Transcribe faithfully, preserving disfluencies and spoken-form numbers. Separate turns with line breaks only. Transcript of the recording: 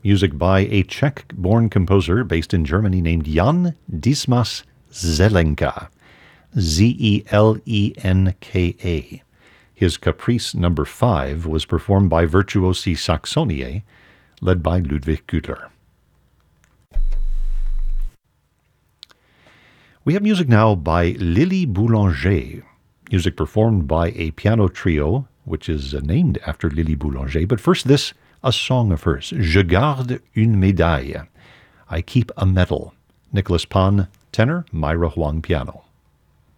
music by a Czech-born composer based in Germany named Jan Dismas Zelenka, Z E L E N K A. His Caprice number five was performed by Virtuosi Saxonie, led by Ludwig Gütler. We have music now by Lily Boulanger, music performed by a piano trio, which is named after Lily Boulanger. But first this, a song of hers, Je garde une médaille, I keep a medal. Nicholas Pan, tenor, Myra Huang, piano.